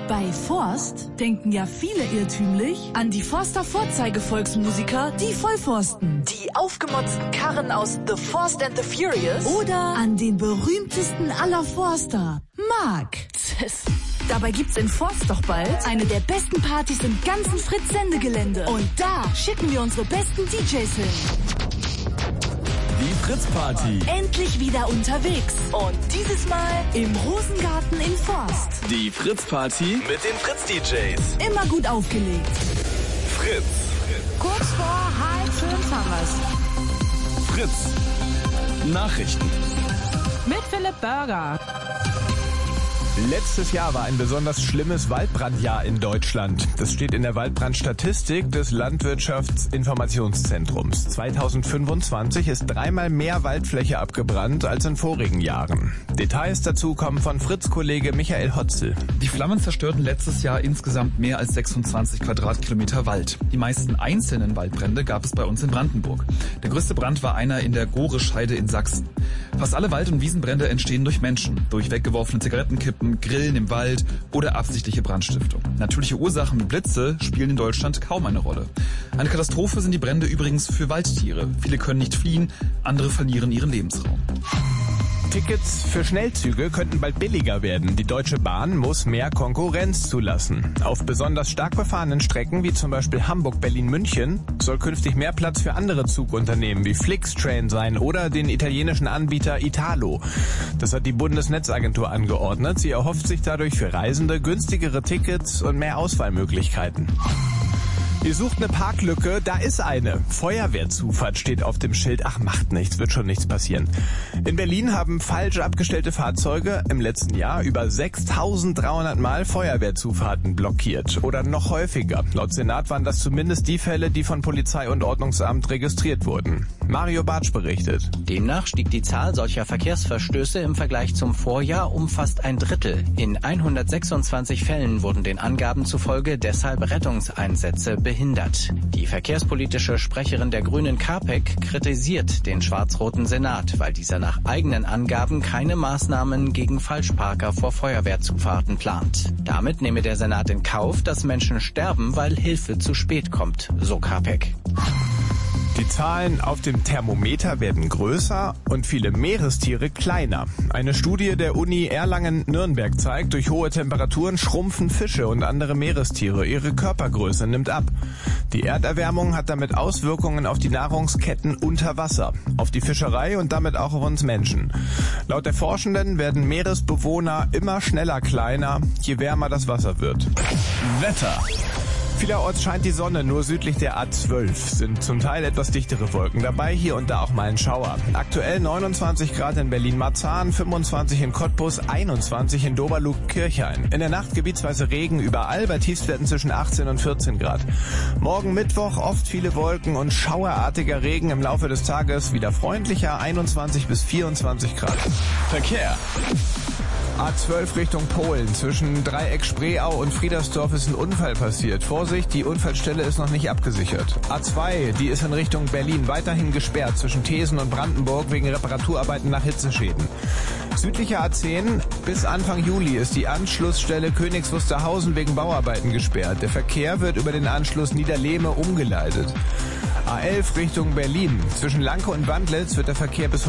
Bei Forst denken ja viele irrtümlich an die Forster Vorzeigevolksmusiker, die Vollforsten. Die aufgemotzten Karren aus The Forst and the Furious. Oder an den berühmtesten aller Forster, Mark. Dabei gibt's in Forst doch bald eine der besten Partys im ganzen Fritz-Sendegelände. Und da schicken wir unsere besten DJs hin. Die Fritz-Party. Endlich wieder unterwegs. Und dieses Mal im Rosengarten in Forst. Die Fritz-Party mit den Fritz-DJs. Immer gut aufgelegt. Fritz. Kurz vor 4:30 haben wir's. Fritz. Nachrichten. Mit Philipp Burger. Letztes Jahr war ein besonders schlimmes Waldbrandjahr in Deutschland. Das steht in der Waldbrandstatistik des Landwirtschaftsinformationszentrums. 2025 ist 3-mal mehr Waldfläche abgebrannt als in vorigen Jahren. Details dazu kommen von Fritz-Kollege Michael Hotzel. Die Flammen zerstörten letztes Jahr insgesamt mehr als 26 Quadratkilometer Wald. Die meisten einzelnen Waldbrände gab es bei uns in Brandenburg. Der größte Brand war einer in der Gohre-Scheide in Sachsen. Fast alle Wald- und Wiesenbrände entstehen durch Menschen, durch weggeworfene Zigarettenkippen, Grillen im Wald oder absichtliche Brandstiftung. Natürliche Ursachen wie Blitze spielen in Deutschland kaum eine Rolle. Eine Katastrophe sind die Brände übrigens für Waldtiere. Viele können nicht fliehen, andere verlieren ihren Lebensraum. Tickets für Schnellzüge könnten bald billiger werden. Die Deutsche Bahn muss mehr Konkurrenz zulassen. Auf besonders stark befahrenen Strecken wie zum Beispiel Hamburg, Berlin, München soll künftig mehr Platz für andere Zugunternehmen wie Flixtrain sein oder den italienischen Anbieter Italo. Das hat die Bundesnetzagentur angeordnet. Sie erhofft sich dadurch für Reisende günstigere Tickets und mehr Auswahlmöglichkeiten. Ihr sucht eine Parklücke, da ist eine. Feuerwehrzufahrt steht auf dem Schild. Ach, macht nichts, wird schon nichts passieren. In Berlin haben falsch abgestellte Fahrzeuge im letzten Jahr über 6.300 Mal Feuerwehrzufahrten blockiert. Oder noch häufiger. Laut Senat waren das zumindest die Fälle, die von Polizei und Ordnungsamt registriert wurden. Mario Bartsch berichtet. Demnach stieg die Zahl solcher Verkehrsverstöße im Vergleich zum Vorjahr um fast ein Drittel. In 126 Fällen wurden den Angaben zufolge deshalb Rettungseinsätze behindert. Die verkehrspolitische Sprecherin der Grünen Karpek kritisiert den schwarz-roten Senat, weil dieser nach eigenen Angaben keine Maßnahmen gegen Falschparker vor Feuerwehrzufahrten plant. Damit nehme der Senat in Kauf, dass Menschen sterben, weil Hilfe zu spät kommt, so Karpek. Die Zahlen auf dem Thermometer werden größer und viele Meerestiere kleiner. Eine Studie der Uni Erlangen-Nürnberg zeigt, durch hohe Temperaturen schrumpfen Fische und andere Meerestiere. Ihre Körpergröße nimmt ab. Die Erderwärmung hat damit Auswirkungen auf die Nahrungsketten unter Wasser, auf die Fischerei und damit auch auf uns Menschen. Laut der Forschenden werden Meeresbewohner immer schneller kleiner, je wärmer das Wasser wird. Wetter. Vielerorts scheint die Sonne, nur südlich der A12 sind zum Teil etwas dichtere Wolken dabei, hier und da auch mal ein Schauer. Aktuell 29 Grad in Berlin-Marzahn, 25 in Cottbus, 21 in Doberlug-Kirchhain. In der Nacht gebietsweise Regen überall, bei Tiefstwerten zwischen 18 und 14 Grad. Morgen Mittwoch oft viele Wolken und schauerartiger Regen im Laufe des Tages, wieder freundlicher, 21 bis 24 Grad. Verkehr. A12 Richtung Polen. Zwischen Dreieck Spreeau und Friedersdorf ist ein Unfall passiert. Vorsicht, die Unfallstelle ist noch nicht abgesichert. A2, die ist in Richtung Berlin weiterhin gesperrt zwischen Thesen und Brandenburg wegen Reparaturarbeiten nach Hitzeschäden. Südlicher A10 bis Anfang Juli ist die Anschlussstelle Königs Wusterhausen wegen Bauarbeiten gesperrt. Der Verkehr wird über den Anschluss Niederlehme umgeleitet. A11 Richtung Berlin. Zwischen Lanke und Wandlitz wird der Verkehr bis